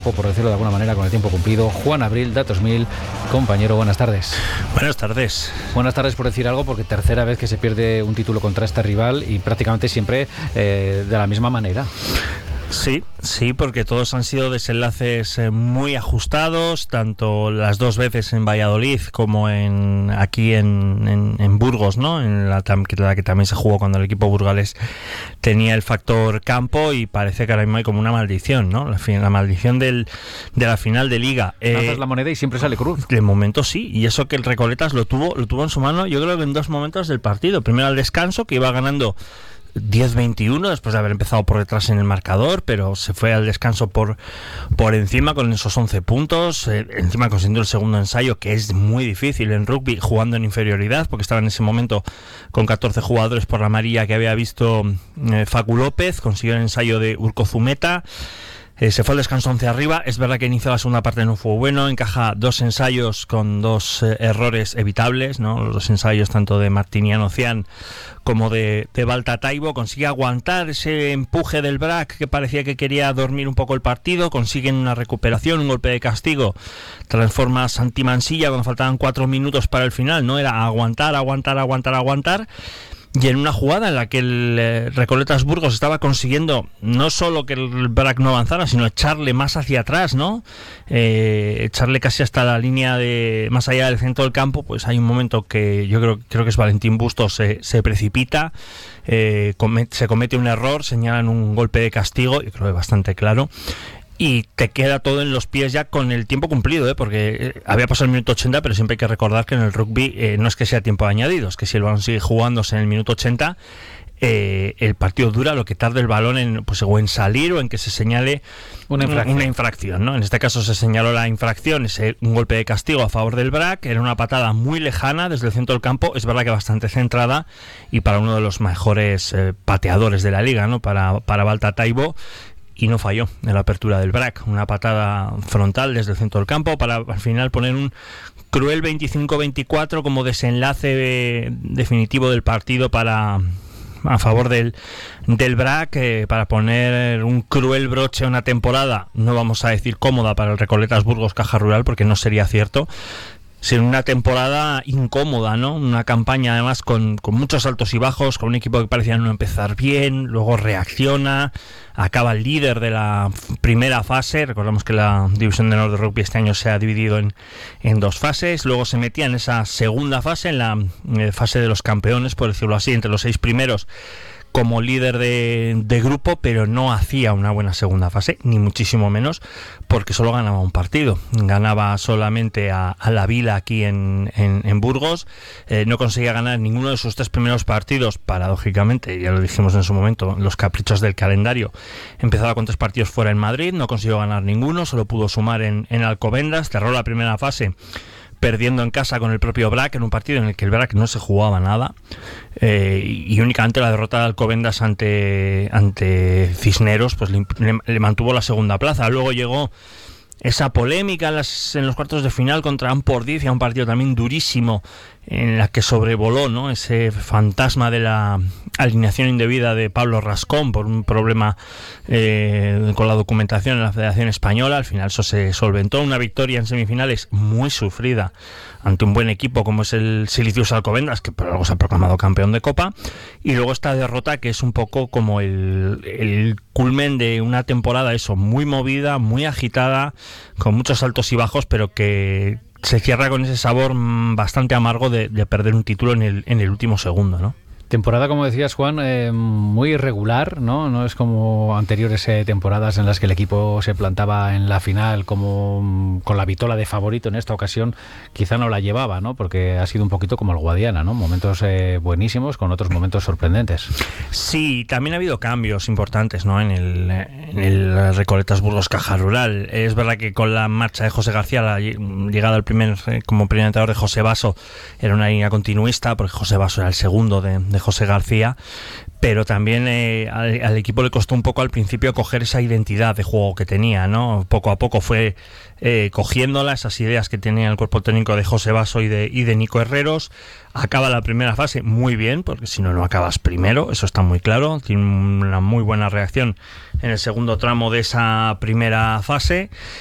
por decirlo de alguna manera, con el tiempo cumplido. Juan Abril, Datos 1000, compañero, buenas tardes. Buenas tardes. Buenas tardes por decir algo, porque tercera vez que se pierde un título contra este rival y prácticamente siempre de la misma manera. Sí, porque todos han sido desenlaces muy ajustados, tanto las dos veces en Valladolid como aquí en Burgos, ¿no? En la que también se jugó cuando el equipo burgalés tenía el factor campo, y parece que ahora mismo hay como una maldición, ¿no? La maldición de la final de Liga. Lanzas la moneda y siempre sale cruz. De momento sí, y eso que el Recoletas lo tuvo en su mano, yo creo que en dos momentos del partido. Primero al descanso, que iba ganando 10-21 después de haber empezado por detrás en el marcador, pero se fue al descanso por encima con esos 11 puntos, encima consiguiendo el segundo ensayo, que es muy difícil en rugby jugando en inferioridad, porque estaba en ese momento con 14 jugadores por la amarilla que había visto Facu López. Consiguió el ensayo de Urco Zumeta. Se fue al descanso 11 arriba. Es verdad que inició la segunda parte, no fue bueno. Encaja dos ensayos con dos errores evitables, ¿no? Los dos ensayos tanto de Martiniano Cian como de Balta Taibo. Consigue aguantar ese empuje del BRAC, que parecía que quería dormir un poco el partido. Consiguen una recuperación, un golpe de castigo. Transforma a Santi Mansilla cuando faltaban 4 minutos para el final, ¿no? Era aguantar. Y en una jugada en la que el Recoletas Burgos estaba consiguiendo no solo que el BRAC no avanzara, sino echarle más hacia atrás, ¿no? Echarle casi hasta la línea de más allá del centro del campo, pues hay un momento que yo creo que es Valentín Bustos, se precipita, se comete un error, señalan un golpe de castigo, yo creo que bastante claro. Y te queda todo en los pies ya con el tiempo cumplido, porque había pasado el minuto 80, pero siempre hay que recordar que en el rugby no es que sea tiempo añadido, es que si el balón sigue jugándose en el minuto 80, el partido dura lo que tarde el balón o en salir o en que se señale una infracción, ¿no? En este caso se señaló la infracción, un golpe de castigo a favor del BRAC. Era una patada muy lejana desde el centro del campo, es verdad que bastante centrada, y para uno de los mejores pateadores de la liga, ¿no? Para Balta Taibo. Y no falló en la apertura del BRAC. Una patada frontal desde el centro del campo para al final poner un cruel 25-24 como desenlace definitivo del partido a favor del BRAC, para poner un cruel broche a una temporada, no vamos a decir cómoda para el Recoletas Burgos Caja Rural, porque no sería cierto, sino una temporada incómoda, ¿no? Una campaña además con muchos altos y bajos, con un equipo que parecía no empezar bien, luego reacciona, acaba el líder de la primera fase. Recordamos que la División de Honor de Rugby este año se ha dividido en dos fases, luego se metía en esa segunda fase, en la fase de los campeones, por decirlo así, entre los 6 primeros, como líder de grupo, pero no hacía una buena segunda fase, ni muchísimo menos, porque solo ganaba un partido. Ganaba solamente a la Vila aquí en Burgos. No conseguía ganar ninguno de sus 3 primeros partidos, paradójicamente, ya lo dijimos en su momento, los caprichos del calendario. Empezaba con 3 partidos fuera en Madrid, no consiguió ganar ninguno, solo pudo sumar en Alcobendas. Cerró la primera fase perdiendo en casa con el propio BRAC, en un partido en el que el BRAC no se jugaba nada, y únicamente la derrota de Alcobendas ante Cisneros pues le mantuvo la segunda plaza. Luego llegó esa polémica en los cuartos de final contra Ampordicia, un partido también durísimo, en la que sobrevoló, ¿no?, ese fantasma de la alineación indebida de Pablo Rascón por un problema con la documentación en la Federación Española. Al final eso se solventó. Una victoria en semifinales muy sufrida ante un buen equipo como es el Silicius Alcobendas, que luego se ha proclamado campeón de Copa. Y luego esta derrota, que es un poco como el culmen de una temporada muy movida, muy agitada, con muchos altos y bajos, pero que se cierra con ese sabor bastante amargo de perder un título en el último segundo, ¿no? Temporada, como decías, Juan, muy irregular, ¿no? No es como anteriores temporadas en las que el equipo se plantaba en la final como con la vitola de favorito. En esta ocasión quizá no la llevaba, ¿no? Porque ha sido un poquito como el Guadiana, ¿no? Momentos buenísimos con otros momentos sorprendentes. Sí, también ha habido cambios importantes, ¿no?, en el Recoletas Burgos Caja Rural. Es verdad que con la marcha de José García, la llegada al como primer entrenador de José Basso, era una línea continuista, porque José Basso era el segundo de José García, pero también al equipo le costó un poco al principio coger esa identidad de juego que tenía, ¿no? Poco a poco fue cogiéndola, esas ideas que tenía el cuerpo técnico de José Basso y de Nico Herreros. Acaba la primera fase muy bien, porque si no, no acabas primero, eso está muy claro. Tiene una muy buena reacción en el segundo tramo de esa primera fase